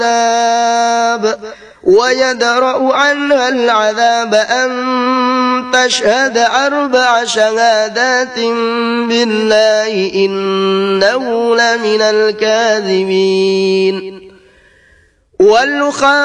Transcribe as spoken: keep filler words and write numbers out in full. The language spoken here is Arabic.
ويدرأ عنها العذاب أن تشهد أربع شهادات بالله إنه لمن الكاذبين.